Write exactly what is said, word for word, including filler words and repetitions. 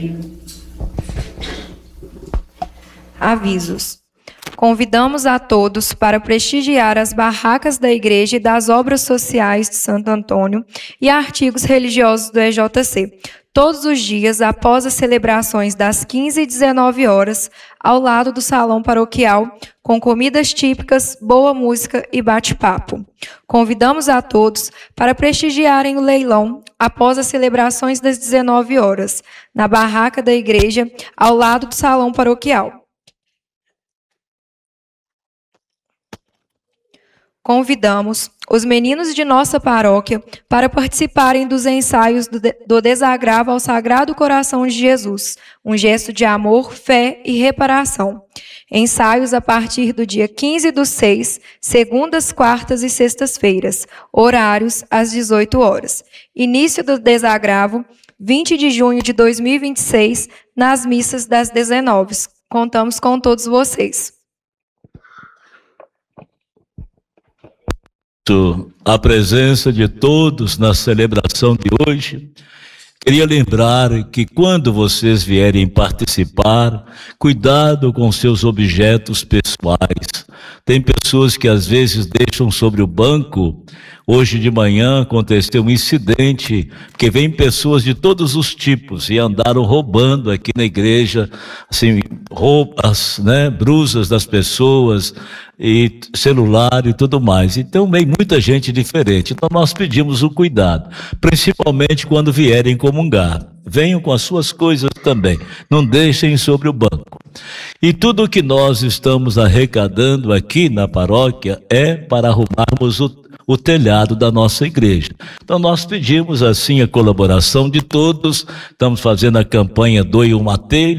Avisos. Convidamos a todos para prestigiar as barracas da Igreja e das Obras Sociais de Santo Antônio e artigos religiosos do E J C, todos os dias após as celebrações das quinze e dezenove horas, ao lado do Salão Paroquial, com comidas típicas, boa música e bate-papo. Convidamos a todos para prestigiarem o leilão após as celebrações das dezenove horas, na barraca da Igreja, ao lado do Salão Paroquial. Convidamos os meninos de nossa paróquia para participarem dos ensaios do, de, do desagravo ao Sagrado Coração de Jesus, um gesto de amor, fé e reparação. Ensaios a partir do dia quinze do seis, segundas, quartas e sextas-feiras, horários às dezoito horas. Início do desagravo, vinte de junho de dois mil e vinte e seis, nas missas das dezenove. Contamos com todos vocês. A presença de todos na celebração de hoje. Queria lembrar que quando vocês vierem participar, cuidado com seus objetos pessoais. Tem pessoas que às vezes deixam sobre o banco. Hoje de manhã aconteceu um incidente, que vem pessoas de todos os tipos e andaram roubando aqui na igreja, assim, roupas, né, brusas das pessoas, e celular e tudo mais. Então vem muita gente diferente. Então nós pedimos o cuidado, principalmente quando vierem comungar. Venham com as suas coisas também, não deixem sobre o banco. E tudo que nós estamos arrecadando aqui na paróquia é para arrumarmos o o telhado da nossa igreja. Então nós pedimos assim a colaboração de todos. Estamos fazendo a campanha Doe uma Telha.